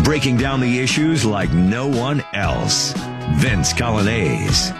breaking down the issues like no one else. Vince Coglianese.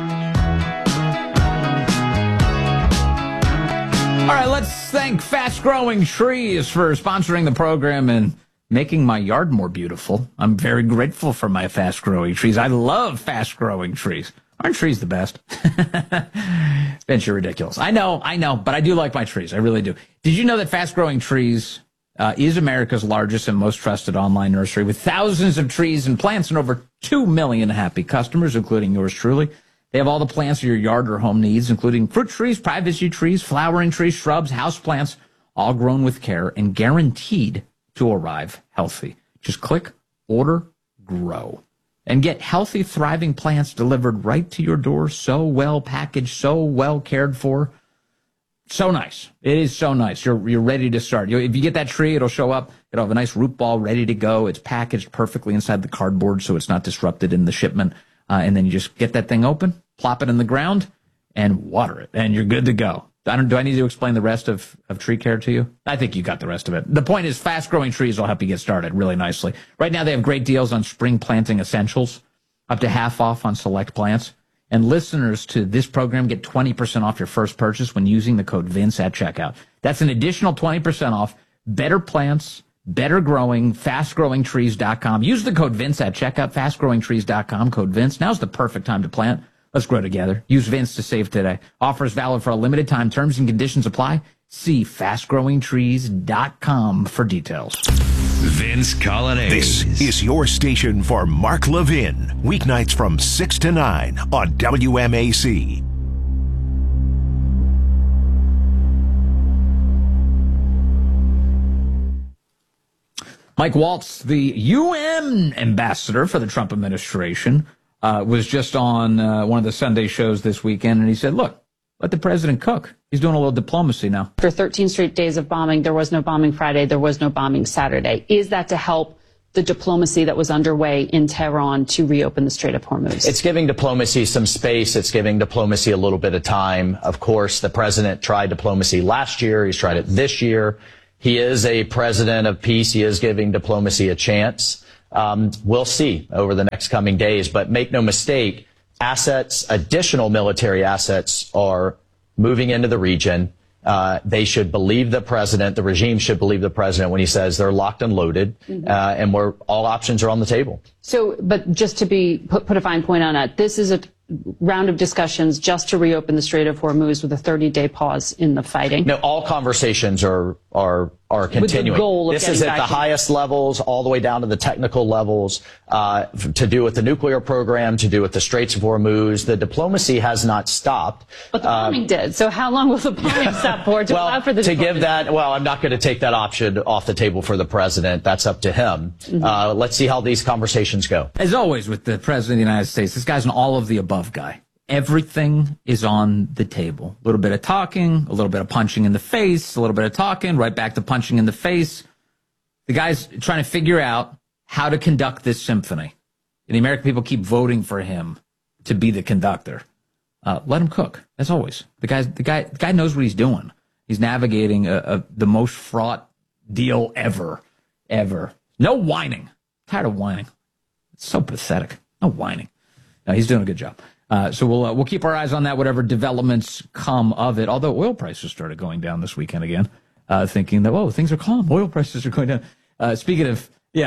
All right, let's thank Fast Growing Trees for sponsoring the program and making my yard more beautiful. I'm very grateful for my Fast Growing Trees. I love Fast Growing Trees. Aren't trees the best? Vince, you're ridiculous. I know, but I do like my trees. I really do. Did you know that Fast Growing Trees is America's largest and most trusted online nursery with thousands of trees and plants and over 2 million happy customers, including yours truly? They have all the plants your yard or home needs, including fruit trees, privacy trees, flowering trees, shrubs, house plants, all grown with care and guaranteed to arrive healthy. Just click, order, grow, and get healthy, thriving plants delivered right to your door, so well packaged, so well cared for. So nice. It is so nice. You're ready to start. If you get that tree, it'll show up. It'll have a nice root ball ready to go. It's packaged perfectly inside the cardboard so it's not disrupted in the shipment. And then you just get that thing open, plop it in the ground, and water it, and you're good to go. Do I need to explain the rest of tree care to you? I think you got the rest of it. The point is, Fast Growing Trees will help you get started really nicely. Right now, they have great deals on spring planting essentials, up to half off on select plants. And listeners to this program get 20% off your first purchase when using the code Vince at checkout. That's an additional 20% off. Better plants, better growing, fastgrowingtrees.com. Use the code Vince at checkout, fastgrowingtrees.com, code Vince. Now's the perfect time to plant. Let's grow together. Use Vince to save today. Offers valid for a limited time. Terms and conditions apply. See fastgrowingtrees.com for details. Vince Coglianese. This is your station for Mark Levin. Weeknights from 6 to 9 on WMAC. Mike Waltz, the UN ambassador for the Trump administration, was just on one of the Sunday shows this weekend, and he said, look, let the president cook. He's doing a little diplomacy now. After 13 straight days of bombing, there was no bombing Friday, there was no bombing Saturday. Is that to help the diplomacy that was underway in Tehran to reopen the Strait of Hormuz? It's giving diplomacy some space. It's giving diplomacy a little bit of time. Of course, the president tried diplomacy last year. He's tried it this year. He is a president of peace. He is giving diplomacy a chance. We'll see over the next coming days. But make no mistake, assets, additional military assets are moving into the region. They should believe the president. The regime should believe the president when he says they're locked and loaded, and all options are on the table. So, but just to put a fine point on that, this is a round of discussions just to reopen the Strait of Hormuz with a 30-day pause in the fighting. No, all conversations are continuing. With the goal of this is at the highest levels, all the way down to the technical levels, to do with the nuclear program, to do with the Straits of Hormuz. The diplomacy has not stopped. But the bombing did. So how long will the bombing stop for to allow for the to give that? Well, I'm not going to take that option off the table for the president. That's up to him. Let's see how these conversations go. As always with the president of the United States, this guy's an all of the above guy. Everything is on the table. A little bit of talking, a little bit of punching in the face, a little bit of talking, right back to punching in the face. The guy's trying to figure out how to conduct this symphony. And the American people keep voting for him to be the conductor. Let him cook, as always. The guy knows what he's doing. He's navigating the most fraught deal ever. No whining. Tired of whining. It's so pathetic. No whining. No, he's doing a good job. So we'll keep our eyes on that, whatever developments come of it. Although oil prices started going down this weekend again, thinking that, things are calm. Oil prices are going down. Speaking of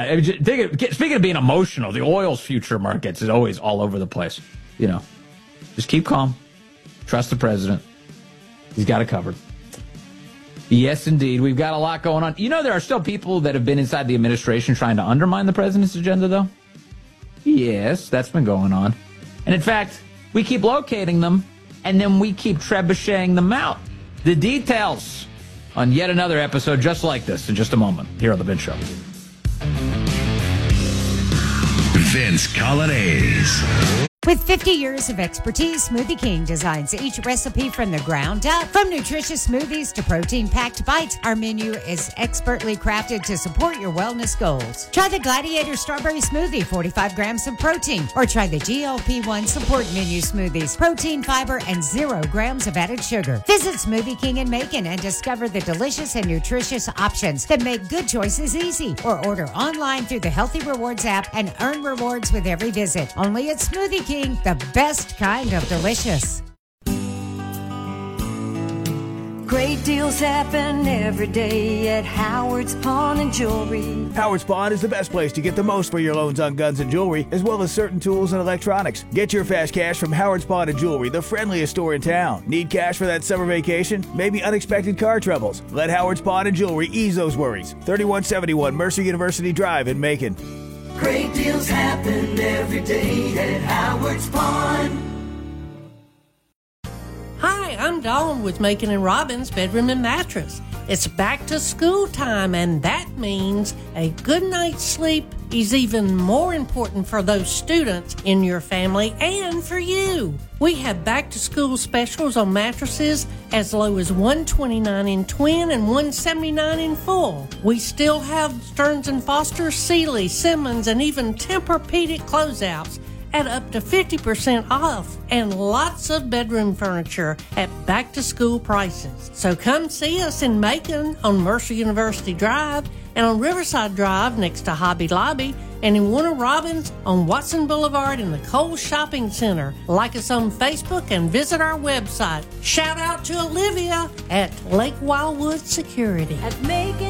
being emotional, the oil's future markets is always all over the place. Just keep calm. Trust the president. He's got it covered. Yes, indeed. We've got a lot going on. There are still people that have been inside the administration trying to undermine the president's agenda, though. Yes, that's been going on. And in fact, we keep locating them, and then we keep trebucheting them out. The details on yet another episode just like this in just a moment here on The Vince Show. Vince Coglianese. With 50 years of expertise, Smoothie King designs each recipe from the ground up. From nutritious smoothies to protein-packed bites, our menu is expertly crafted to support your wellness goals. Try the Gladiator Strawberry Smoothie, 45 grams of protein, or try the GLP-1 Support Menu Smoothies, protein, fiber, and 0 grams of added sugar. Visit Smoothie King in Macon and discover the delicious and nutritious options that make good choices easy. Or order online through the Healthy Rewards app and earn rewards with every visit. Only at Smoothie King, the best kind of delicious. Great deals happen every day at Howard's Pawn and Jewelry. Howard's Pawn is the best place to get the most for your loans on guns and jewelry, as well as certain tools and electronics. Get your fast cash from Howard's Pawn and Jewelry, the friendliest store in town. Need cash for that summer vacation? Maybe unexpected car troubles? Let Howard's Pawn and Jewelry ease those worries. 3171 Mercer University Drive in Macon. Great deals happen every day at Howard's Pawn. Hi, I'm Dawn with Macon and Robbins Bedroom and Mattress. It's back to school time, and that means a good night's sleep is even more important for those students in your family and for you. We have back to school specials on mattresses as low as $129 in twin and $179 in full. We still have Stearns & Foster, Sealy, Simmons, and even Tempur-Pedic closeouts at up to 50% off, and lots of bedroom furniture at back-to-school prices. So come see us in Macon on Mercer University Drive and on Riverside Drive next to Hobby Lobby, and in Warner Robins on Watson Boulevard in the Kohl's Shopping Center. Like us on Facebook and visit our website. Shout out to Olivia at Lake Wildwood Security. At Macon